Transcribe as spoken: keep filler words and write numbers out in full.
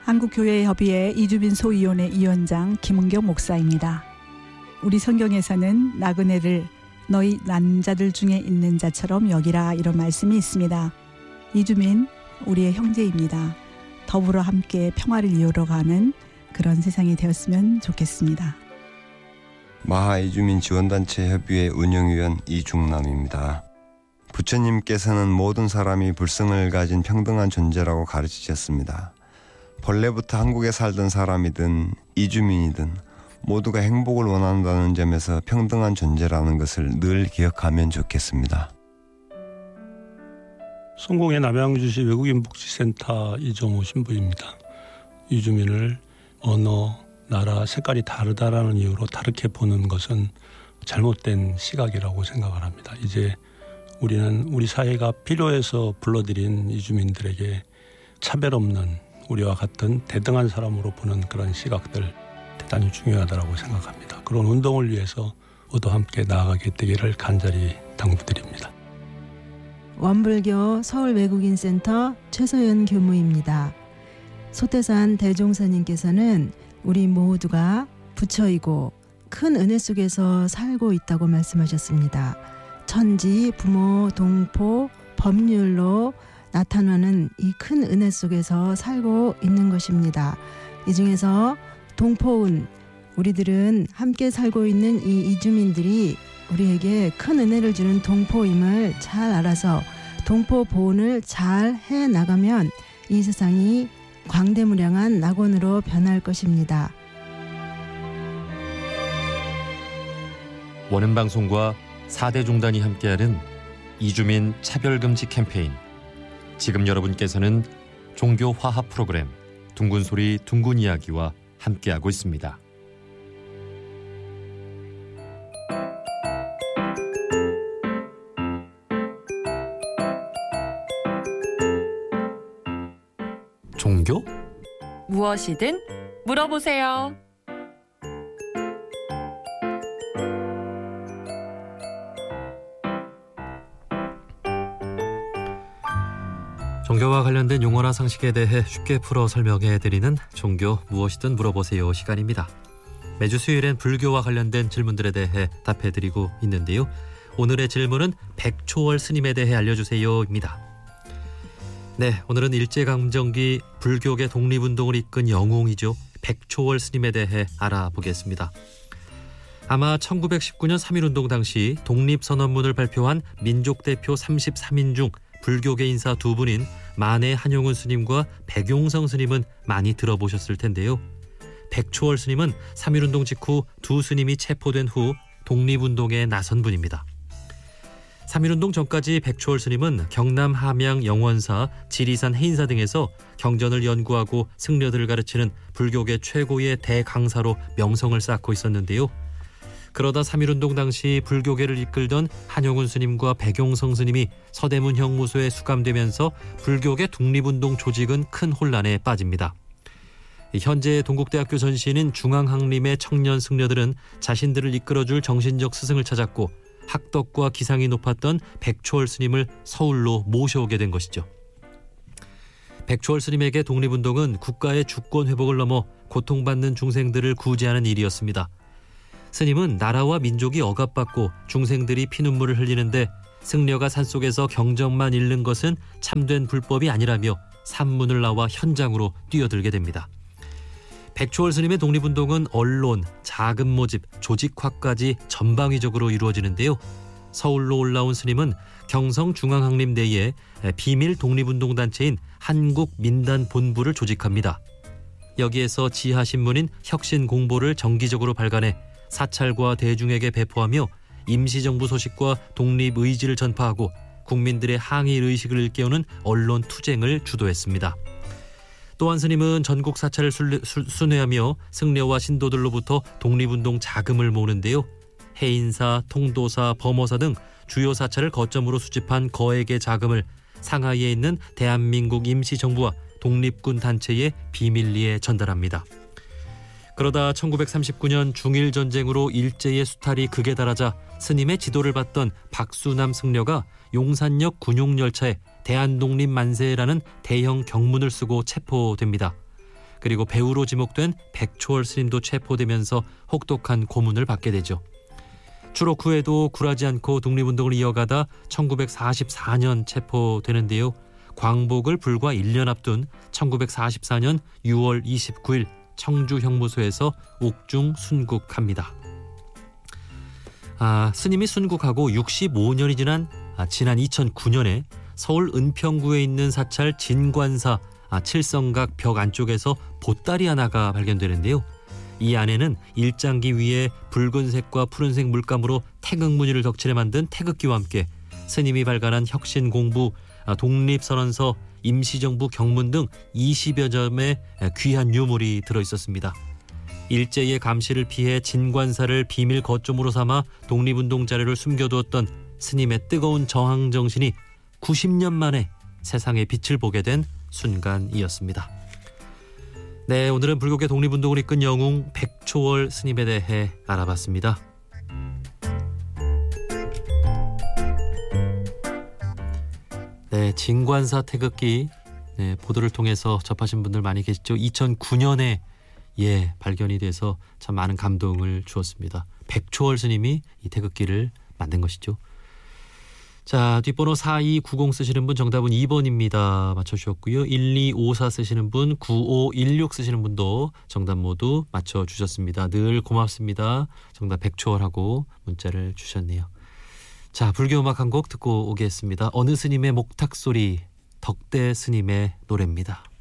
한국교회협의회 이주민 소위원회 위원장 김은경 목사입니다. 우리 성경에서는 나그네를 너희 난 자들 중에 있는 자처럼 여기라 이런 말씀이 있습니다. 이주민 우리의 형제입니다. 더불어 함께 평화를 이루어가는 그런 세상이 되었으면 좋겠습니다. 마하 이주민 지원단체 협의회 운영위원 이중남입니다. 부처님께서는 모든 사람이 불성을 가진 평등한 존재라고 가르치셨습니다. 본래부터 한국에 살던 사람이든 이주민이든 모두가 행복을 원한다는 점에서 평등한 존재라는 것을 늘 기억하면 좋겠습니다. 성공회 남양주시 외국인복지센터 이정호 신부입니다. 이주민을 언어, 나라, 색깔이 다르다라는 이유로 다르게 보는 것은 잘못된 시각이라고 생각을 합니다. 이제 우리는 우리 사회가 필요해서 불러들인 이주민들에게 차별 없는 우리와 같은 대등한 사람으로 보는 그런 시각들 대단히 중요하다고 생각합니다. 그런 운동을 위해서 모두 함께 나아가게 되기를 간절히 당부드립니다. 원불교 서울외국인센터 최서연 교무입니다. 소태산 대종사님께서는 우리 모두가 부처이고 큰 은혜 속에서 살고 있다고 말씀하셨습니다. 천지, 부모, 동포, 법률로 나타나는 이 큰 은혜 속에서 살고 있는 것입니다. 이 중에서 동포운, 우리들은 함께 살고 있는 이 이주민들이 우리에게 큰 은혜를 주는 동포임을 잘 알아서 동포 보훈을 잘 해나가면 이 세상이 광대무량한 낙원으로 변할 것입니다. 원음방송과 사대종단이 함께하는 이주민 차별금지 캠페인. 지금 여러분께서는 종교 화합 프로그램 둥근소리 둥근이야기와 함께하고 있습니다. 종교? 무엇이든 물어보세요. 종교와 관련된 용어나 상식에 대해 쉽게 풀어 설명해드리는 종교 무엇이든 물어보세요 시간입니다. 매주 수요일엔 불교와 관련된 질문들에 대해 답해드리고 있는데요. 오늘의 질문은 백초월 스님에 대해 알려주세요입니다. 네, 오늘은 일제강점기 불교계 독립운동을 이끈 영웅이죠. 백초월 스님에 대해 알아보겠습니다. 아마 천구백십구 년 삼일운동 당시 독립선언문을 발표한 민족대표 삼십삼 인 중 불교계 인사 두 분인 만해 한용운 스님과 백용성 스님은 많이 들어보셨을 텐데요. 백초월 스님은 삼일운동 직후 두 스님이 체포된 후 독립운동에 나선 분입니다. 삼일운동 전까지 백초월 스님은 경남 함양 영원사, 지리산 해인사 등에서 경전을 연구하고 승려들을 가르치는 불교계 최고의 대강사로 명성을 쌓고 있었는데요. 그러다 삼일운동 당시 불교계를 이끌던 한용운 스님과 백용성 스님이 서대문 형무소에 수감되면서 불교계 독립운동 조직은 큰 혼란에 빠집니다. 현재 동국대학교 전시인 중앙학림의 청년 승려들은 자신들을 이끌어줄 정신적 스승을 찾았고 학덕과 기상이 높았던 백초월 스님을 서울로 모셔오게 된 것이죠. 백초월 스님에게 독립운동은 국가의 주권 회복을 넘어 고통받는 중생들을 구제하는 일이었습니다. 스님은 나라와 민족이 억압받고 중생들이 피눈물을 흘리는데 승려가 산속에서 경전만 읽는 것은 참된 불법이 아니라며 산문을 나와 현장으로 뛰어들게 됩니다. 백초월 스님의 독립운동은 언론, 자금 모집, 조직화까지 전방위적으로 이루어지는데요. 서울로 올라온 스님은 경성중앙학림 내에 비밀 독립운동 단체인 한국민단본부를 조직합니다. 여기에서 지하신문인 혁신공보를 정기적으로 발간해 사찰과 대중에게 배포하며 임시정부 소식과 독립의지를 전파하고 국민들의 항일의식을 일깨우는 언론 투쟁을 주도했습니다. 또한 스님은 전국 사찰을 순회하며 승려와 신도들로부터 독립운동 자금을 모으는데요. 해인사, 통도사, 범어사 등 주요 사찰을 거점으로 수집한 거액의 자금을 상하이에 있는 대한민국 임시정부와 독립군 단체에 비밀리에 전달합니다. 그러다 천구백삼십구 년 중일전쟁으로 일제의 수탈이 극에 달하자 스님의 지도를 받던 박수남 승려가 용산역 군용열차에 대한독립 만세라는 대형 경문을 쓰고 체포됩니다. 그리고 배우로 지목된 백초월 스님도 체포되면서 혹독한 고문을 받게 되죠. 추록 후에도 굴하지 않고 독립운동을 이어가다 천구백사십사 년 체포되는데요. 광복을 불과 일 년 앞둔 천구백사십사 년 유월 이십구일 청주 형무소에서 옥중 순국합니다. 아, 스님이 순국하고 육십오 년이 지난 아, 지난 이천구 년에 서울 은평구에 있는 사찰 진관사 아, 칠성각 벽 안쪽에서 보따리 하나가 발견되는데요. 이 안에는 일장기 위에 붉은색과 푸른색 물감으로 태극무늬를 덕칠해 만든 태극기와 함께 스님이 발간한 혁신공부, 독립선언서, 임시정부 경문 등 이십여 점의 귀한 유물이 들어있었습니다. 일제의 감시를 피해 진관사를 비밀 거점으로 삼아 독립운동 자료를 숨겨두었던 스님의 뜨거운 저항정신이 구십 년 만에 세상의 빛을 보게 된 순간이었습니다. 네, 오늘은 불교계 독립운동을 이끈 영웅 백초월 스님에 대해 알아봤습니다. 네, 진관사 태극기 네, 보도를 통해서 접하신 분들 많이 계시죠. 이천구 년에 예 발견이 돼서 참 많은 감동을 주었습니다. 백초월 스님이 이 태극기를 만든 것이죠. 자, 뒷번호 사이구공 쓰시는 분 정답은 이 번입니다. 맞춰주셨고요. 일이오사 쓰시는 분, 구오일육 쓰시는 분도 정답 모두 맞춰주셨습니다. 늘 고맙습니다. 정답 백초월하고 문자를 주셨네요. 자, 불교 음악 한 곡 듣고 오겠습니다. 어느 스님의 목탁소리, 덕대 스님의 노래입니다.